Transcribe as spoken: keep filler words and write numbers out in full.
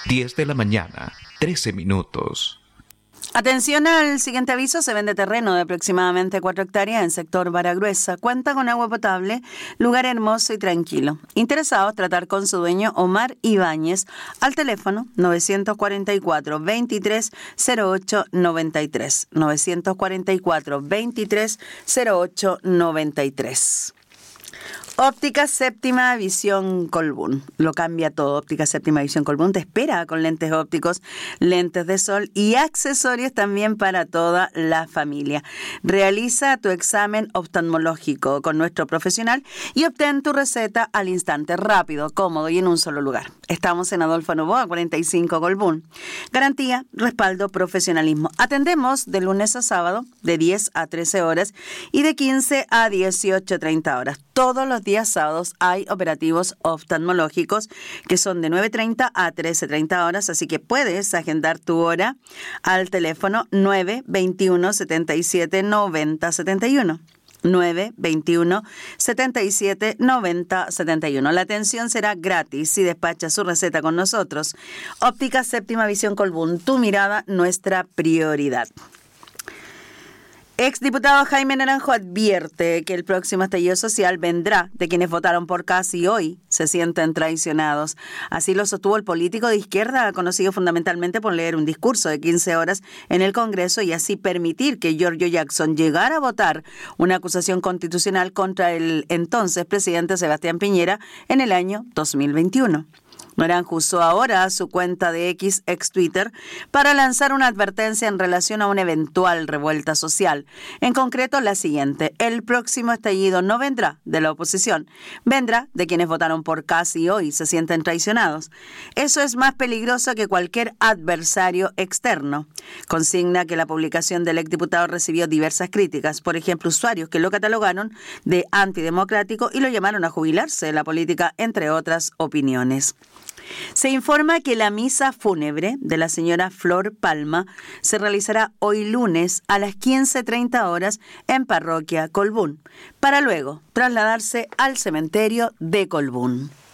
diez de la mañana, trece minutos. Atención al siguiente aviso, se vende terreno de aproximadamente cuatro hectáreas en sector Baragruesa. Cuenta con agua potable, lugar hermoso y tranquilo. Interesados, tratar con su dueño Omar Ibáñez al teléfono nueve cuatro cuatro, veintitrés cero ocho noventa y tres. nueve cuatro cuatro, veintitrés cero ocho noventa y tres. Óptica Séptima Visión Colbún. Lo cambia todo. Óptica Séptima Visión Colbún te espera con lentes ópticos, lentes de sol y accesorios también para toda la familia. Realiza tu examen oftalmológico con nuestro profesional y obtén tu receta al instante, rápido, cómodo y en un solo lugar. Estamos en Adolfo Noboa, cuarenta y cinco Colbún. Garantía, respaldo, profesionalismo. Atendemos de lunes a sábado de diez a trece horas y de quince a dieciocho treinta horas. Todos los días sábados hay operativos oftalmológicos que son de nueve treinta a trece treinta horas, así que puedes agendar tu hora al teléfono nueve veintiuno, setenta y siete, noventa, setenta y uno. nueve veintiuno, setenta y siete, noventa, setenta y uno. La atención será gratis si despacha su receta con nosotros. Óptica Séptima Visión Colbún, tu mirada, nuestra prioridad. Exdiputado Jaime Naranjo advierte que el próximo estallido social vendrá de quienes votaron por Kast y hoy se sienten traicionados. Así lo sostuvo el político de izquierda, conocido fundamentalmente por leer un discurso de quince horas en el Congreso y así permitir que Giorgio Jackson llegara a votar una acusación constitucional contra el entonces presidente Sebastián Piñera en el año dos mil veintiuno. Naranjo usó ahora su cuenta de X, ex Twitter, para lanzar una advertencia en relación a una eventual revuelta social. En concreto, la siguiente: el próximo estallido no vendrá de la oposición, vendrá de quienes votaron por Kast y hoy se sienten traicionados. Eso es más peligroso que cualquier adversario externo. Consigna que la publicación del exdiputado recibió diversas críticas, por ejemplo, usuarios que lo catalogaron de antidemocrático y lo llamaron a jubilarse de la política, entre otras opiniones. Se informa que la misa fúnebre de la señora Flor Palma se realizará hoy lunes a las quince treinta horas en Parroquia Colbún, para luego trasladarse al cementerio de Colbún.